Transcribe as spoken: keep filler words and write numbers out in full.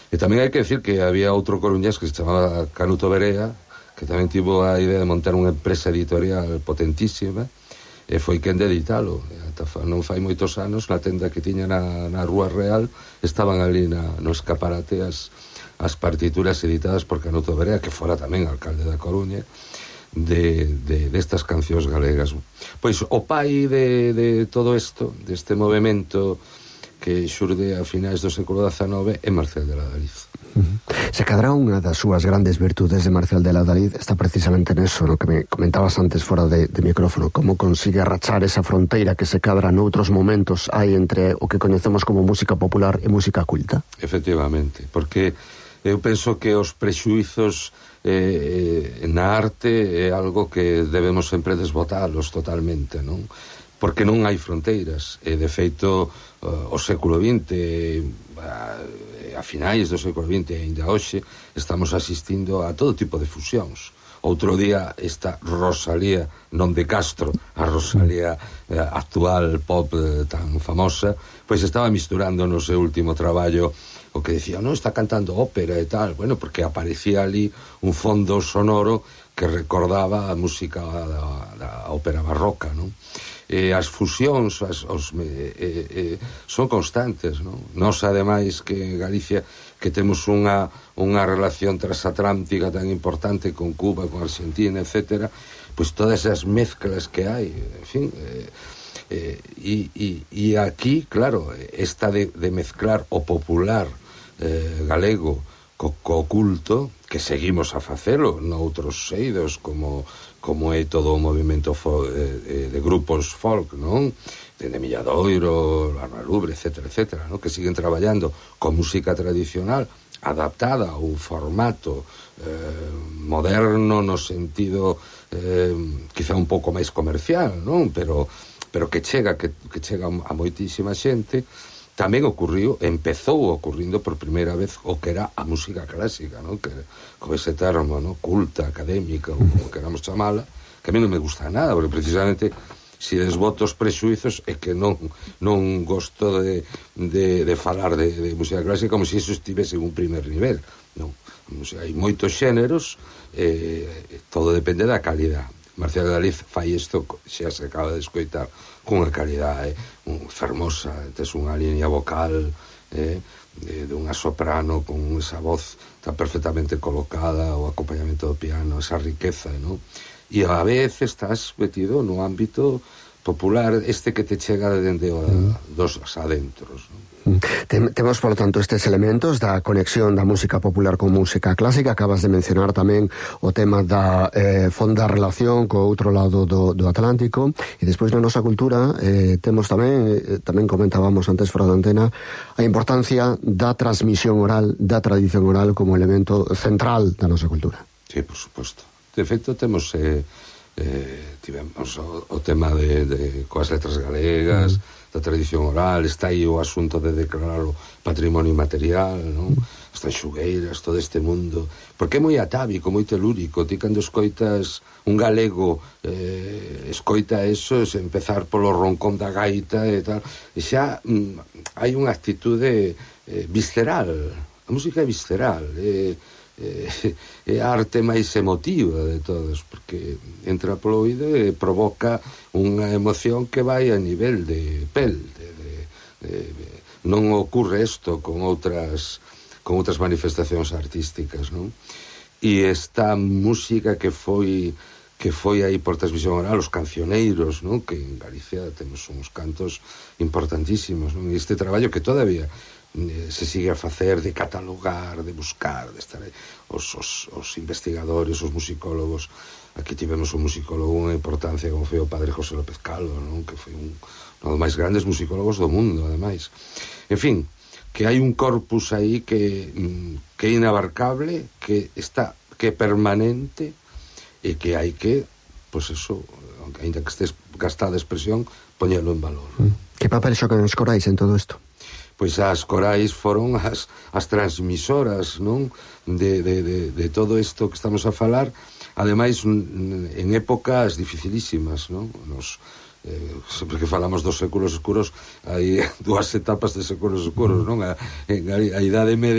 E tamén hai que decir que había outro coruñés que se chamaba Canuto Berea, que tamén tivo a idea de montar unha empresa editorial potentísima, e foi quen de editalo. Non fai moitos anos, na tenda que tiña na, na Rúa Real, estaban ali na, no escaparate as, as partituras editadas por Canuto Berea, que fora tamén alcalde da Coruña, de, de, destas cancións galegas. Pois o pai de, de todo isto, deste movimento que xurde a finais do século dezanove, é Marcial de Ladariz. Uh-huh. Se cadra unha das súas grandes virtudes de Marcial de Ladariz está precisamente neso, no que me comentabas antes fora de, de micrófono, como consigue rachar esa fronteira que se cadra noutros momentos hai entre o que coñecemos como música popular e música culta. Efectivamente, porque eu penso que os prexuizos eh, na arte é algo que debemos sempre desbotalos totalmente, non? Porque non hai fronteiras, e de feito uh, o século vinte, a, a finais do século vinte e ainda hoxe estamos asistindo a todo tipo de fusións. Outro día esta Rosalía, non de Castro, a Rosalía eh, actual pop eh, tan famosa, pois estaba misturando no seu último traballo o que decía, non, está cantando ópera e tal, bueno, porque aparecía ali un fondo sonoro que recordaba a música da, da ópera barroca, non? E as fusións as, os, eh, eh, son constantes, non? Nos, ademais, que Galicia, que temos unha, unha relación transatlántica tan importante con Cuba, con Argentina, etcétera, pois todas as mezclas que hai, en fin, eh, eh, e, e, e aquí, claro, esta de, de mezclar o popular eh, galego co, co culto, que seguimos a facelo noutros eidos, como como é todo o movimento fo, eh, de grupos folk, non? De Milladoiro, Arnalubre, etcétera, etcétera, non? Que siguen traballando con música tradicional adaptada a un formato eh, moderno no sentido eh, quizá un pouco máis comercial, non? Pero, pero que chega que, que chega a moitísima xente. Tamén ocurriu, empezou ocurrindo por primeira vez o que era a música clásica, ¿no? Que, con ese termo, ¿no? Culta, académica, ou como queramos chamala, que a mí non me gusta nada, porque precisamente se desboto os prexuizos é que non, non gosto de, de, de falar de, de música clásica como se iso estivese en un primer nivel, non. Hai moitos xéneros, eh, todo depende da calidad. Marcial de Ladariz fai isto, xa se acaba de escoitar, cunha calidade un, fermosa, tes unha línea vocal eh, de, de unha soprano con esa voz tan perfectamente colocada, o acompañamento do piano, esa riqueza, ¿no? E a vez estás metido no ámbito popular, este que te chega dende mm. dos adentros, ¿no? Tem, temos, polo tanto, estes elementos da conexión da música popular con música clásica. Acabas de mencionar tamén o tema da eh, fonda relación co outro lado do, do Atlántico, e despois na nosa cultura eh, temos tamén, eh, tamén comentábamos antes fora da antena, a importancia da transmisión oral, da tradición oral como elemento central da nosa cultura. Sí, por suposto. De feito, temos eh, eh, tivemos o, o tema de, de coas letras galegas, mm. da tradición oral, está aí o asunto de declarar o patrimonio inmaterial, non? As tanxugueiras, todo este mundo, porque é moi atávico, moi telúrico. Ti cando escoitas un galego eh, escoita eso, es empezar polo roncón da gaita e tal, e xa mm, hai unha actitude eh, visceral, a música é visceral, é eh, é a arte máis emotiva de todos, porque entra polo oído e provoca unha emoción que vai a nivel de pel, de, de, de, de, non ocurre isto con outras con outras manifestacións artísticas, non? E esta música que foi que foi aí por transmisión oral, os cancioneiros, non? Que en Galicia temos uns cantos importantísimos, non? E este traballo que todavía se sigue a facer de catalogar, de buscar, de estar aí. Os, os, os investigadores, os musicólogos. Aquí tivemos un musicólogo unha importancia como foi o padre José López Calvo, non? Que foi un, un dos máis grandes musicólogos do mundo, ademais. En fin, que hai un corpus aí que, que é inabarcable, que está, que é permanente, e que hai que, pois eso, ainda que estés gastada a expresión, poñelo en valor. Que papel xocan os corais en todo isto? Pois as corais foron as, as transmisoras, non? De, de, de, de todo isto que estamos a falar, ademais en épocas dificilísimas, non? Nos, eh, sempre que falamos dos séculos escuros, hai dúas etapas de séculos escuros, non? A, a, a idade media